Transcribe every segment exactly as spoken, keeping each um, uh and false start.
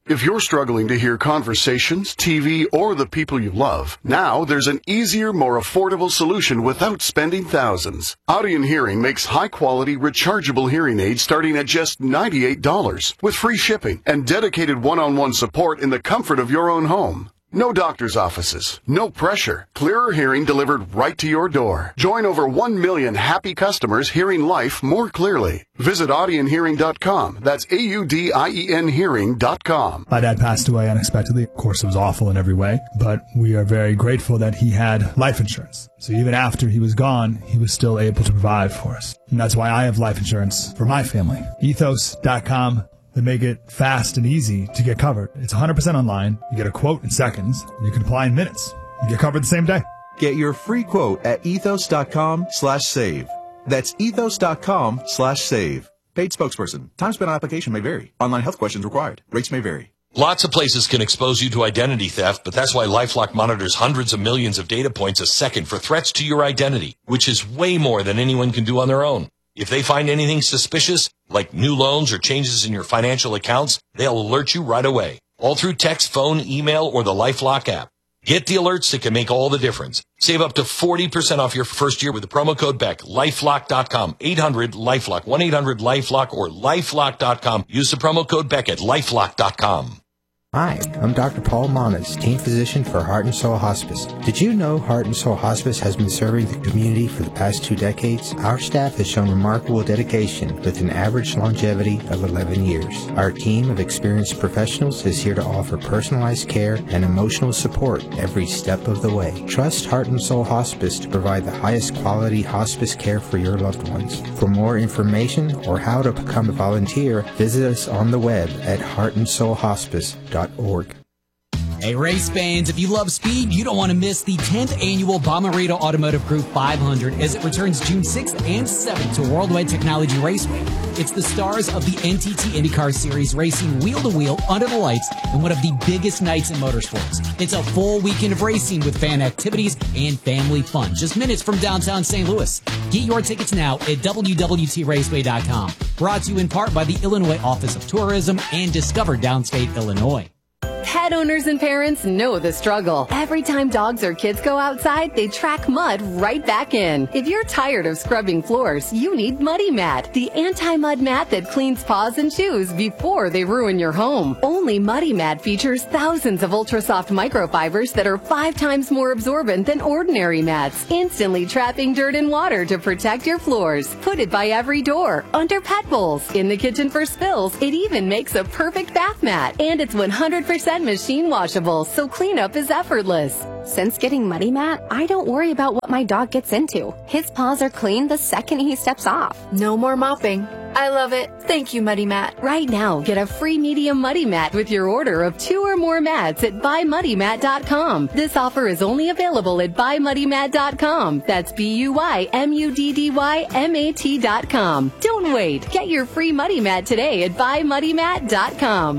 If you're struggling to hear conversations, T V, or the people you love, now there's an easier, more affordable solution without spending thousands. Audien Hearing makes high-quality, rechargeable hearing aids starting at just ninety-eight dollars with free shipping and dedicated one-on-one support in the comfort of your own home. No doctor's offices, no pressure. Clearer hearing delivered right to your door. Join over one million happy customers hearing life more clearly. Visit audien hearing dot com. That's A U D I E N hearing dot com. My dad passed away unexpectedly. Of course, it was awful in every way, but we are very grateful that he had life insurance. So even after he was gone, he was still able to provide for us. And that's why I have life insurance for my family. ethos dot com. They make it fast and easy to get covered. It's one hundred percent online. You get a quote in seconds. You can apply in minutes. You get covered the same day. Get your free quote at ethos dot com slash save. That's ethos dot com slash save. Paid spokesperson. Time spent on application may vary. Online health questions required. Rates may vary. Lots of places can expose you to identity theft, but that's why LifeLock monitors hundreds of millions of data points a second for threats to your identity, which is way more than anyone can do on their own. If they find anything suspicious, like new loans or changes in your financial accounts, they'll alert you right away, all through text, phone, email, or the LifeLock app. Get the alerts that can make all the difference. Save up to forty percent off your first year with the promo code Beck. lifelock dot com, eight hundred LifeLock, one eight hundred LifeLock, or lifelock dot com. Use the promo code Beck at lifelock dot com. Hi, I'm Doctor Paul Manas, team physician for Heart and Soul Hospice. Did you know Heart and Soul Hospice has been serving the community for the past two decades? Our staff has shown remarkable dedication with an average longevity of eleven years. Our team of experienced professionals is here to offer personalized care and emotional support every step of the way. Trust Heart and Soul Hospice to provide the highest quality hospice care for your loved ones. For more information or how to become a volunteer, visit us on the web at heart and soul hospice dot org. Hey, race fans, if you love speed, you don't want to miss the tenth annual Bomarito Automotive Group five hundred as it returns June sixth and seventh to Worldwide Technology Raceway. It's the stars of the N T T IndyCar Series racing wheel-to-wheel under the lights in one of the biggest nights in motorsports. It's a full weekend of racing with fan activities and family fun, just minutes from downtown Saint Louis. Get your tickets now at w w t raceway dot com. Brought to you in part by the Illinois Office of Tourism and Discover Downstate Illinois. Pet owners and parents know the struggle. Every time dogs or kids go outside, they track mud right back in. If you're tired of scrubbing floors, you need Muddy Mat, the anti-mud mat that cleans paws and shoes before they ruin your home. Only Muddy Mat features thousands of ultra-soft microfibers that are five times more absorbent than ordinary mats, instantly trapping dirt and water to protect your floors. Put it by every door, under pet bowls, in the kitchen for spills. It even makes a perfect bath mat, and it's one hundred percent machine washable, so cleanup is effortless. Since getting Muddy Mat, I don't worry about what my dog gets into. His paws are clean the second he steps off. No more mopping. I love it. Thank you, Muddy Mat. Right now, get a free medium Muddy Mat with your order of two or more mats at buy muddy mat dot com. This offer is only available at buy muddy mat dot com. That's B U Y M U D D Y M A T dot com. Don't wait. Get your free Muddy Mat today at buy muddy mat dot com.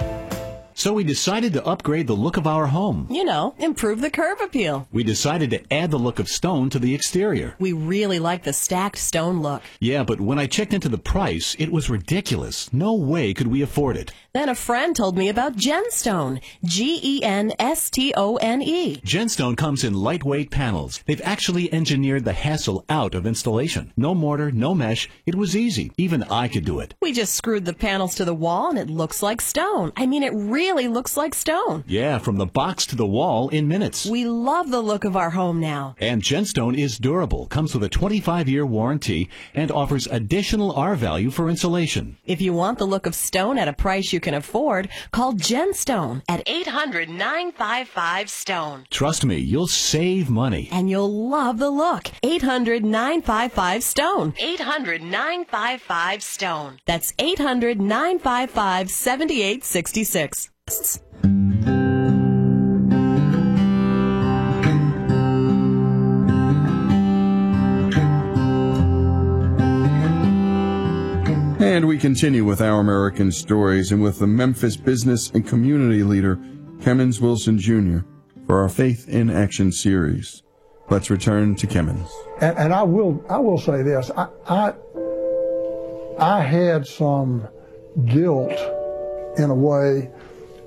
So we decided to upgrade the look of our home. You know, improve the curb appeal. We decided to add the look of stone to the exterior. We really like the stacked stone look. Yeah, but when I checked into the price, it was ridiculous. No way could we afford it. Then a friend told me about Genstone. G E N S T O N E. Genstone comes in lightweight panels. They've actually engineered the hassle out of installation. No mortar, no mesh. It was easy. Even I could do it. We just screwed the panels to the wall and it looks like stone. I mean, it really Really looks like stone. Yeah, from the box to the wall in minutes. We love the look of our home now. And Genstone is durable, comes with a twenty-five year warranty, and offers additional R value for insulation. If you want the look of stone at a price you can afford, call Genstone at eight hundred nine five five stone. Trust me, you'll save money. And you'll love the look. eight hundred nine five five stone. eight hundred nine five five stone. That's eight hundred nine five five seven eight six six. And we continue with Our American Stories and with the Memphis business and community leader, Kemmons Wilson Junior, for our Faith in Action series. Let's return to Kemmons. And, and I will I will say this. I, I I had some guilt in a way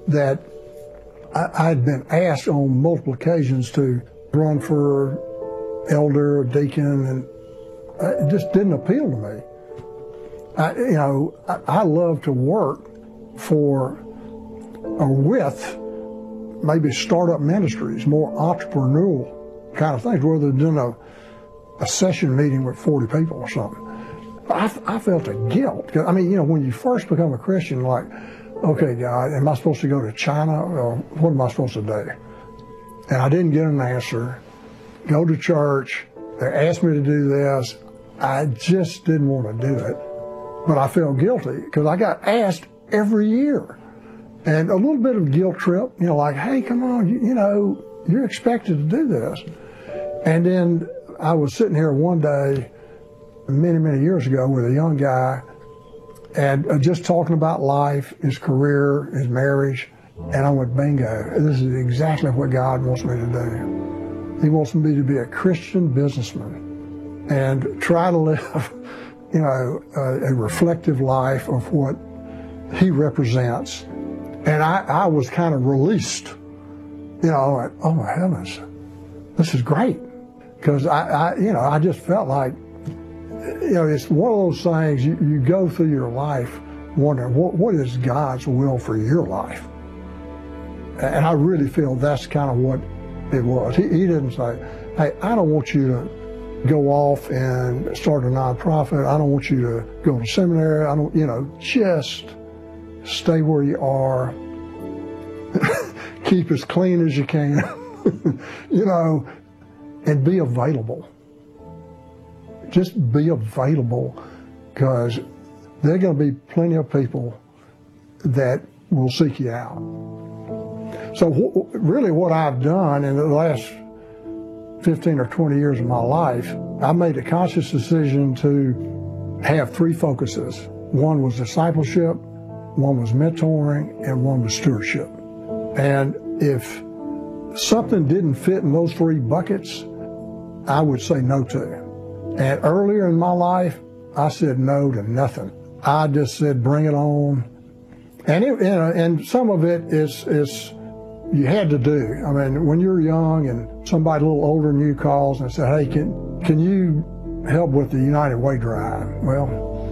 that I, I'd been asked on multiple occasions to run for elder or deacon, and it just didn't appeal to me. I, you know, I, I love to work for or with maybe startup ministries, more entrepreneurial kind of things, rather than doing a, a session meeting with forty people or something. I, I felt a guilt. I mean, you know, when you first become a Christian, like, okay, God, am I supposed to go to China, or what am I supposed to do? And I didn't get an answer. Go to church. They asked me to do this. I just didn't want to do it. But I felt guilty because I got asked every year. And a little bit of guilt trip, you know, like, hey, come on, you, you know, you're expected to do this. And then I was sitting here one day many, many years ago with a young guy and uh, just talking about life, his career, his marriage. And I went, bingo, this is exactly what God wants me to do. He wants me to be a Christian businessman and try to live, you know, a, a reflective life of what he represents. And I, I was kind of released. You know, I went, oh my heavens, this is great. Because I, I, you know, I just felt like, you know, it's one of those things, you, you go through your life wondering, what, what is God's will for your life? And I really feel that's kind of what it was. He, he didn't say, hey, I don't want you to go off and start a nonprofit. I don't want you to go to seminary. I don't, you know, just stay where you are. Keep as clean as you can, you know, and be available. Just be available, because there are going to be plenty of people that will seek you out. So wh- really what I've done in the last fifteen or twenty years of my life, I made a conscious decision to have three focuses. One was discipleship, one was mentoring, and one was stewardship. And if something didn't fit in those three buckets, I would say no to. And earlier in my life, I said no to nothing. I just said, bring it on. And it, you know, and some of it is, is you had to do. I mean, when you're young and somebody a little older than you calls and said, hey, can, can you help with the United Way drive? Well,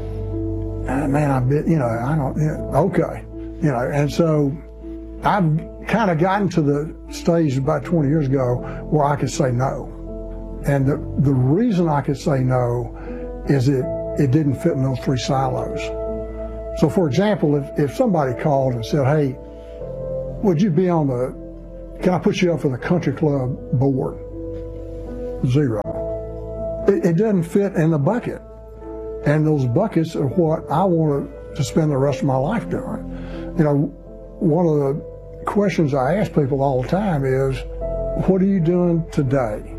man, I bet, you know, I don't, you know, okay. You know, and so I've kind of gotten to the stage about twenty years ago where I could say no. And the, the reason I could say no is it, it didn't fit in those three silos. So for example, if, if somebody called and said, hey, would you be on the, can I put you up for the country club board? Zero. It, it doesn't fit in the bucket. And those buckets are what I want to spend the rest of my life doing. You know, one of the questions I ask people all the time is, what are you doing today?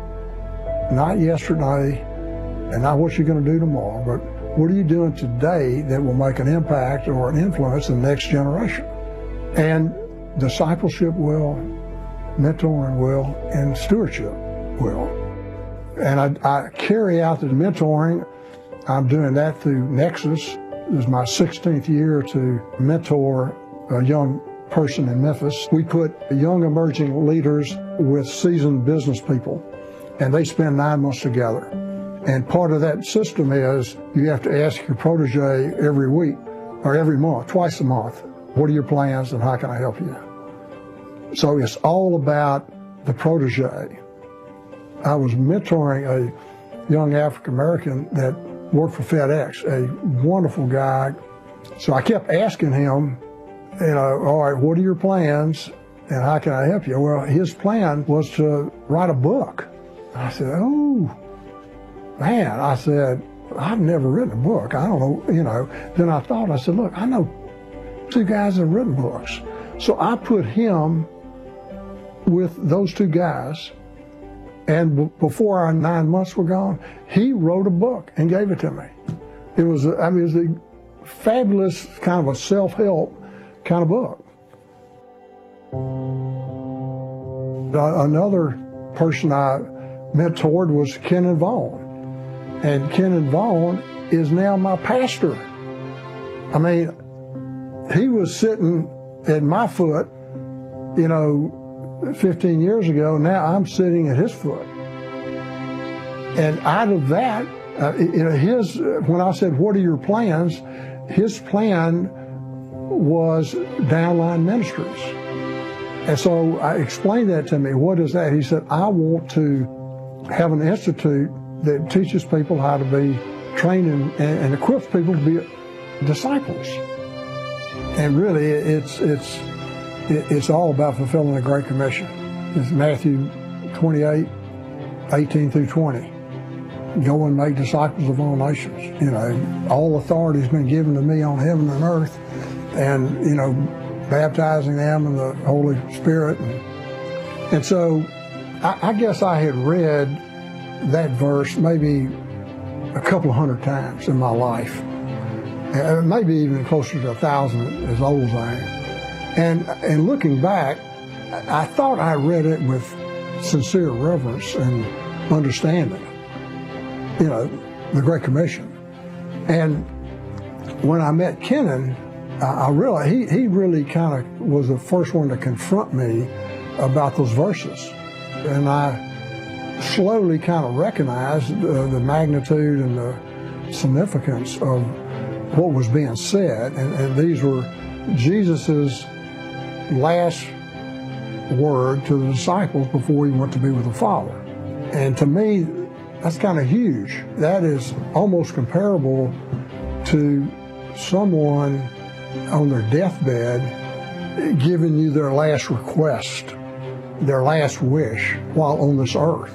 Not yesterday, and not what you're going to do tomorrow, but what are you doing today that will make an impact or an influence in the next generation? And discipleship will, mentoring will, and stewardship will. And I, I carry out the mentoring. I'm doing that through Nexus. This is my sixteenth year to mentor a young person in Memphis. We put young emerging leaders with seasoned business people, and they spend nine months together. And part of that system is you have to ask your protege every week or every month, twice a month, what are your plans and how can I help you? So it's all about the protege. I was mentoring a young African American that worked for FedEx, a wonderful guy. So I kept asking him, you know, all right, what are your plans and how can I help you? Well, his plan was to write a book. I said, oh, man, I said, I've never written a book. I don't know, you know. Then I thought, I said, look, I know two guys that have written books. So I put him with those two guys, and b- before our nine months were gone, he wrote a book and gave it to me. It was, a, I mean, it was a fabulous kind of a self-help kind of book. Another person I mentored was Kenan Vaughn. And Kenan Vaughn is now my pastor. I mean, he was sitting at my foot, you know, fifteen years ago, now I'm sitting at his foot. And out of that, uh, you know, his, when I said, what are your plans? His plan was Downline Ministries. And so I explained that to me. What is that? He said, I want to have an institute that teaches people how to be trained and, and equips people to be disciples. And really, it's, it's, it's all about fulfilling the Great Commission. It's Matthew twenty-eight, eighteen through twenty. Go and make disciples of all nations. You know, all authority has been given to me on heaven and earth. And, you know, baptizing them in the Holy Spirit. And, and so I, I guess I had read that verse maybe a couple of hundred times in my life. And maybe even closer to a thousand, as old as I am. And, and looking back, I thought I read it with sincere reverence and understanding, you know, the Great Commission. And when I met Kennan, I realized he, he really kind of was the first one to confront me about those verses. And I slowly kind of recognized uh, the magnitude and the significance of what was being said. And, and these were Jesus's last word to the disciples before he went to be with the Father. And to me, that's kind of huge. That is almost comparable to someone on their deathbed giving you their last request, their last wish while on this earth.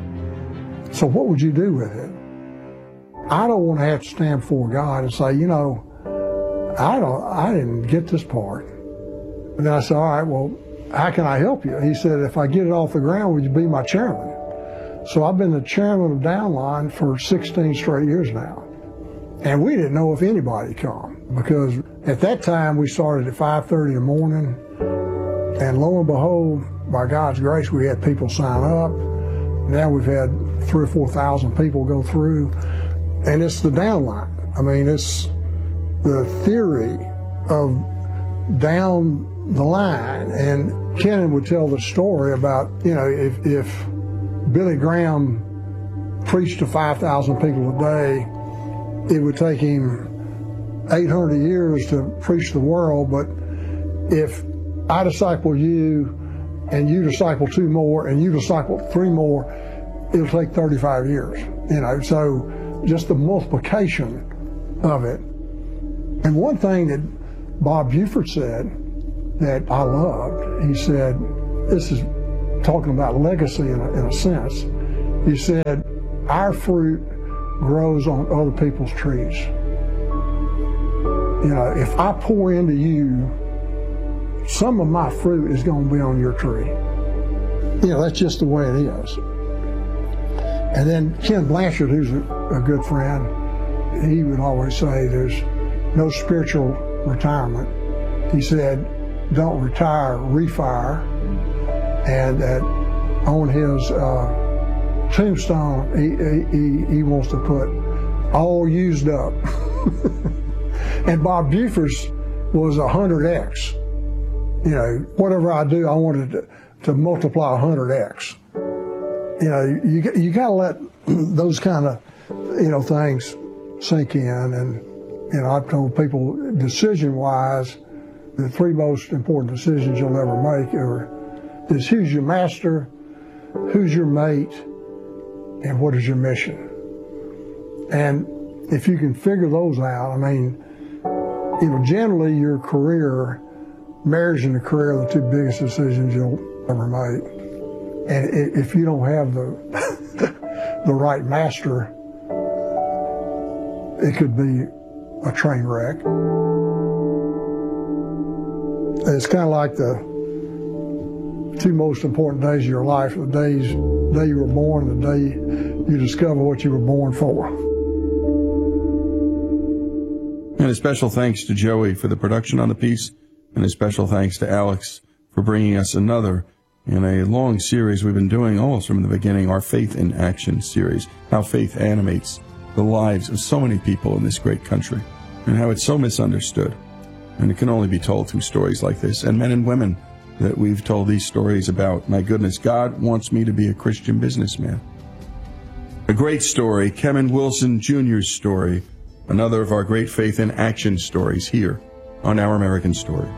So what would you do with it? I don't want to have to stand before God and say, you know, I don't, I didn't get this part. And then I said, all right, well, how can I help you? He said, if I get it off the ground, would you be my chairman? So I've been the chairman of Downline for sixteen straight years now. And we didn't know if anybody would come, because at that time we started at five thirty in the morning, and lo and behold, by God's grace, we had people sign up. Now we've had three or four thousand people go through, and it's the Downline. I mean, it's the theory of down the line. And Kennan would tell the story about, you know, if, if Billy Graham preached to five thousand people a day, it would take him eight hundred years to preach the world. But if I disciple you and you disciple two more and you disciple three more, it'll take thirty-five years. You know, so just the multiplication of it. And one thing that Bob Buford said that I loved, he said, this is talking about legacy in a, in a sense. He said, our fruit grows on other people's trees. You know, if I pour into you, some of my fruit is going to be on your tree. You know, that's just the way it is. And then Ken Blanchard, who's a, a good friend, he would always say there's no spiritual retirement. He said, don't retire, refire. And that on his uh, tombstone, he, he, he wants to put all used up. And Bob Buford's was one hundred X. You know, whatever I do, I wanted to, to multiply one hundred X. You know, you, you got to let those kind of, you know, things sink in. And, you know, I've told people, decision-wise, the three most important decisions you'll ever make are, is who's your master, who's your mate, and what is your mission. And if you can figure those out, I mean, you know, generally your career, marriage and a career are the two biggest decisions you'll ever make. And if you don't have the the right master, it could be a train wreck. It's kind of like the two most important days of your life, the days, day you were born, the day you discover what you were born for. And a special thanks to Joey for the production on the piece, and a special thanks to Alex for bringing us another in a long series we've been doing almost from the beginning, our Faith in Action series, how faith animates the lives of so many people in this great country, and how it's so misunderstood. And it can only be told through stories like this, and men and women that we've told these stories about. My goodness, God wants me to be a Christian businessman. A great story, Kevin Wilson Junior's story, another of our great faith in action stories here on Our American Story.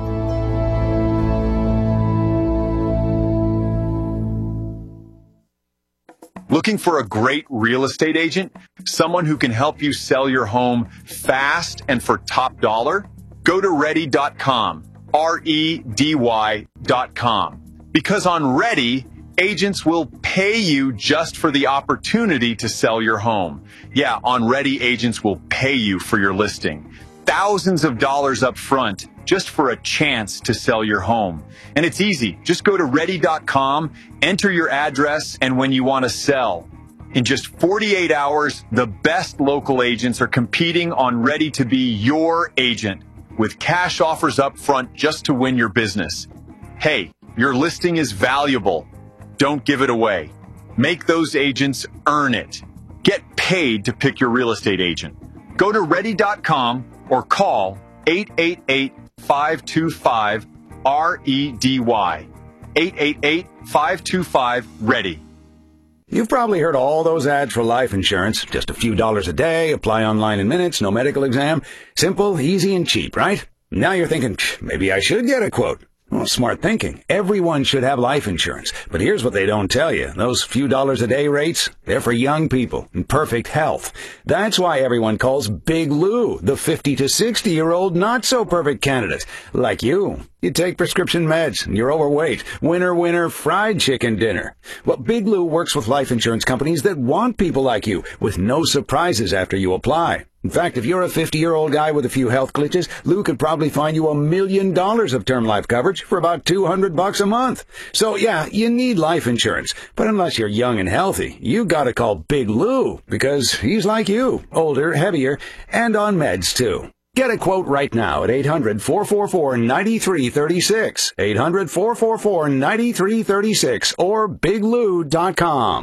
Looking for a great real estate agent? Someone who can help you sell your home fast and for top dollar? Go to ready dot com. R E D Y dot com. Because on Ready, agents will pay you just for the opportunity to sell your home. Yeah, on Ready, agents will pay you for your listing. Thousands of dollars up front just for a chance to sell your home. And it's easy. Just go to ready dot com, enter your address, and when you want to sell. In just forty-eight hours, the best local agents are competing on Ready to be your agent, with cash offers up front just to win your business. Hey, your listing is valuable. Don't give it away. Make those agents earn it. Get paid to pick your real estate agent. Go to ready dot com or call eight eight eight, five two five, R E D Y. eight eight eight, five two five, READY. You've probably heard all those ads for life insurance. Just a few dollars a day, apply online in minutes, no medical exam. Simple, easy, and cheap, right? Now you're thinking, maybe I should get a quote. Well, smart thinking. Everyone should have life insurance. But here's what they don't tell you. Those few dollars a day rates, they're for young people in perfect health. That's why everyone calls Big Lou the fifty to sixty-year-old not-so-perfect candidate. Like you. You take prescription meds, and you're overweight. Winner, winner, fried chicken dinner. Well, Big Lou works with life insurance companies that want people like you, with no surprises after you apply. In fact, if you're a fifty-year-old guy with a few health glitches, Lou could probably find you a million dollars of term life coverage for about two hundred bucks a month. So, yeah, you need life insurance. But unless you're young and healthy, you gotta call Big Lou, because he's like you, older, heavier, and on meds, too. Get a quote right now at eight hundred, four four four, nine three three six, eight hundred, four four four, nine three three six, or big lou dot com.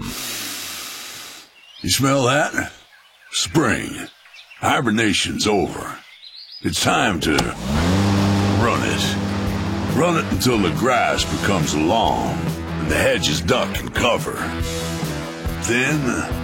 You smell that? Spring. Hibernation's over. It's time to run it. Run it until the grass becomes long and the hedges duck and cover. Then,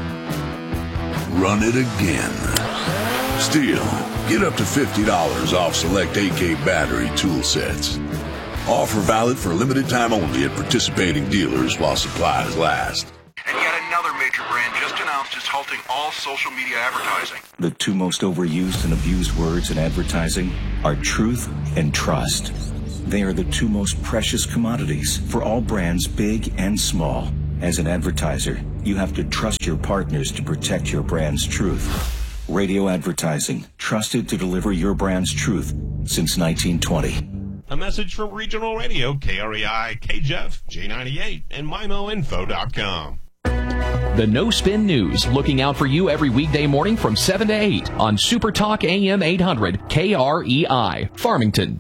run it again. Still, get up to fifty dollars off select A K battery tool sets. Offer valid for a limited time only at participating dealers while supplies last. And yet another major brand just announced it's halting all social media advertising. The two most overused and abused words in advertising are truth and trust. They are the two most precious commodities for all brands, big and small. As an advertiser, you have to trust your partners to protect your brand's truth. Radio advertising, trusted to deliver your brand's truth since nineteen twenty. A message from Regional Radio, K R E I, K J E F, J ninety-eight, and my mo info dot com. The No Spin News, looking out for you every weekday morning from seven to eight on Super Talk A M eight hundred, K R E I, Farmington.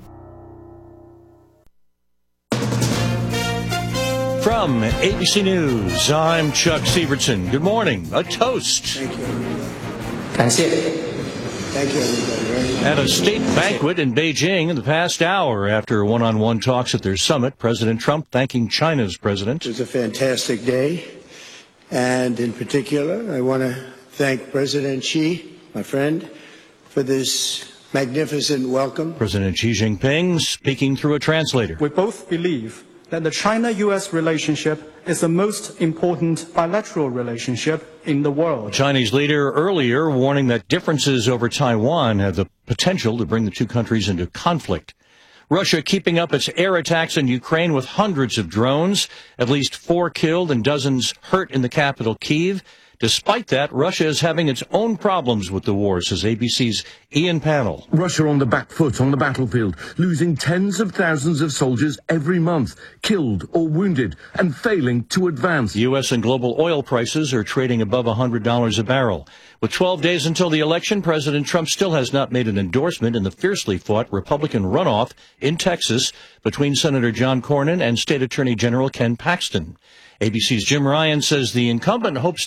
From A B C News, I'm Chuck Severson. Good morning. A toast. Thank you. Thank you, everybody. At a state banquet in Beijing in the past hour after one-on-one talks at their summit, President Trump thanking China's president. It was a fantastic day. And in particular, I want to thank President Xi, my friend, for this magnificent welcome. President Xi Jinping speaking through a translator. We both believe that the China-U S relationship is the most important bilateral relationship in the world. The Chinese leader earlier warning that differences over Taiwan have the potential to bring the two countries into conflict. Russia keeping up its air attacks in Ukraine with hundreds of drones, at least four killed and dozens hurt in the capital, Kyiv. Despite that, Russia is having its own problems with the war, says A B C's Ian Pannell. Russia on the back foot on the battlefield, losing tens of thousands of soldiers every month, killed or wounded, and failing to advance. U S and global oil prices are trading above one hundred dollars a barrel. With twelve days until the election, President Trump still has not made an endorsement in the fiercely fought Republican runoff in Texas between Senator John Cornyn and State Attorney General Ken Paxton. A B C's Jim Ryan says the incumbent hopes to tip the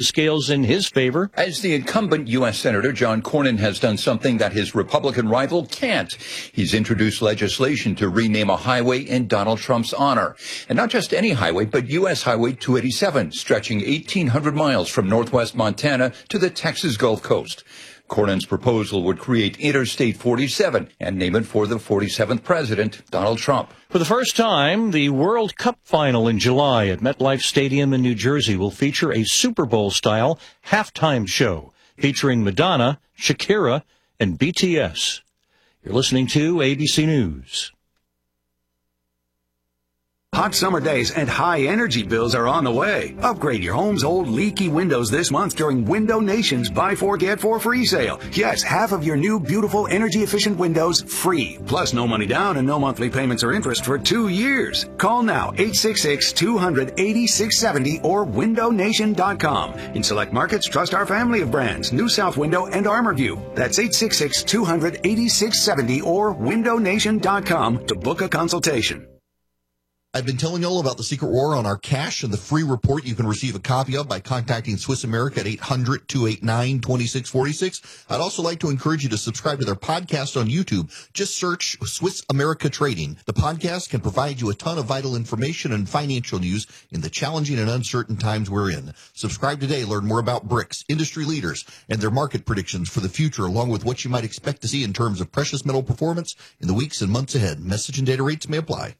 the scales in his favor. As the incumbent U S Senator, John Cornyn has done something that his Republican rival can't. He's introduced legislation to rename a highway in Donald Trump's honor. And not just any highway, but U S Highway two eighty-seven, stretching eighteen hundred miles from northwest Montana to the Texas Gulf Coast. Cornyn's proposal would create Interstate forty-seven and name it for the forty-seventh president, Donald Trump. For the first time, the World Cup final in July at MetLife Stadium in New Jersey will feature a Super Bowl-style halftime show featuring Madonna, Shakira, and B T S. You're listening to A B C News. Hot summer days and high energy bills are on the way. Upgrade your home's old leaky windows this month during Window Nation's Buy Four Get Four free sale. Yes, half of your new beautiful energy efficient windows free. Plus no money down and no monthly payments or interest for two years. Call now eight six six, two hundred, eighty-six seventy or window nation dot com. In select markets, trust our family of brands, New South Window and ArmorView. That's eight six six, two hundred, eighty-six seventy or window nation dot com to book a consultation. I've been telling you all about the secret war on our cash and the free report you can receive a copy of by contacting Swiss America at eight hundred, two eight nine, two six four six. I'd also like to encourage you to subscribe to their podcast on YouTube. Just search Swiss America Trading. The podcast can provide you a ton of vital information and financial news in the challenging and uncertain times we're in. Subscribe today. Learn more about B R I C S, industry leaders, and their market predictions for the future, along with what you might expect to see in terms of precious metal performance in the weeks and months ahead. Message and data rates may apply.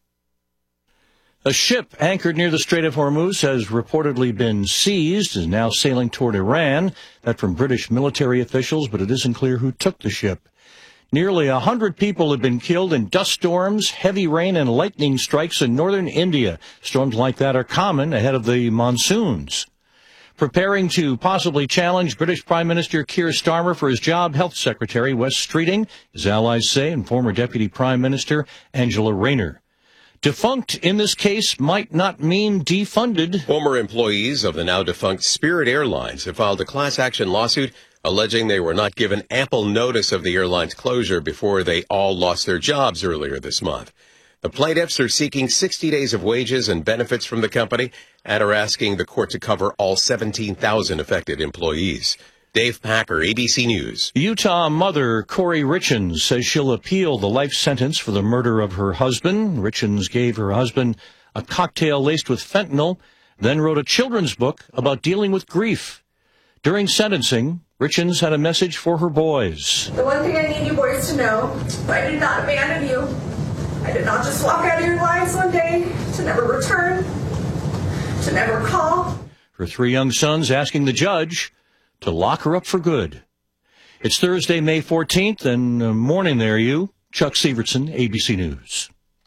A ship anchored near the Strait of Hormuz has reportedly been seized and is now sailing toward Iran. That from British military officials, but it isn't clear who took the ship. Nearly a hundred people have been killed in dust storms, heavy rain, and lightning strikes in northern India. Storms like that are common ahead of the monsoons. Preparing to possibly challenge British Prime Minister Keir Starmer for his job, Health Secretary Wes Streeting, his allies say, and former Deputy Prime Minister Angela Rayner. Defunct in this case might not mean defunded. Former employees of the now-defunct Spirit Airlines have filed a class action lawsuit alleging they were not given ample notice of the airline's closure before they all lost their jobs earlier this month. The plaintiffs are seeking sixty days of wages and benefits from the company and are asking the court to cover all seventeen thousand affected employees. Dave Packer, A B C News. Utah mother Corey Richens says she'll appeal the life sentence for the murder of her husband. Richens gave her husband a cocktail laced with fentanyl, then wrote a children's book about dealing with grief. During sentencing, Richens had a message for her boys. The one thing I need you boys to know, I did not abandon you. I did not just walk out of your lives one day to never return, to never call. Her three young sons asking the judge to lock her up for good. It's Thursday, May fourteenth, and uh, morning there, you. Chuck Severson, A B C News.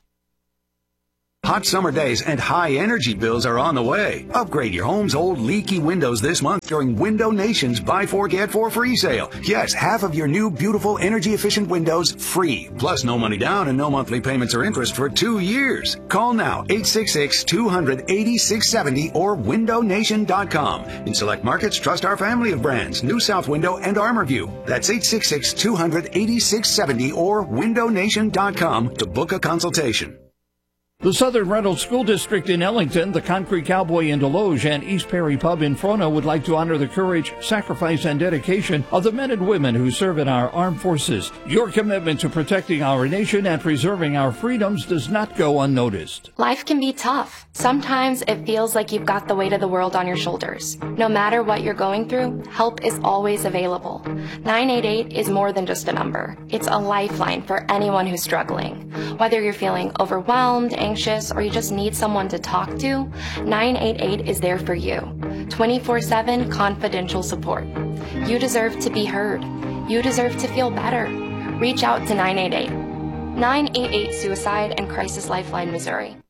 Hot summer days and high energy bills are on the way. Upgrade your home's old leaky windows this month during Window Nation's Buy Four Get Four free sale. Yes, half of your new beautiful energy efficient windows free. Plus no money down and no monthly payments or interest for two years. Call now eight six six, two hundred, eighty-six seventy or window nation dot com. In select markets, trust our family of brands, New South Window and ArmorView. That's eight six six, two hundred, eighty-six seventy or window nation dot com to book a consultation. The Southern Reynolds School District in Ellington, the Concrete Cowboy in Deloge, and East Perry Pub in Frono would like to honor the courage, sacrifice, and dedication of the men and women who serve in our armed forces. Your commitment to protecting our nation and preserving our freedoms does not go unnoticed. Life can be tough. Sometimes it feels like you've got the weight of the world on your shoulders. No matter what you're going through, help is always available. nine eight eight is more than just a number. It's a lifeline for anyone who's struggling. Whether you're feeling overwhelmed, anxious, or you just need someone to talk to, nine eight eight is there for you. twenty-four seven confidential support. You deserve to be heard. You deserve to feel better. Reach out to nine eight eight. nine eight eight Suicide and Crisis Lifeline, Missouri.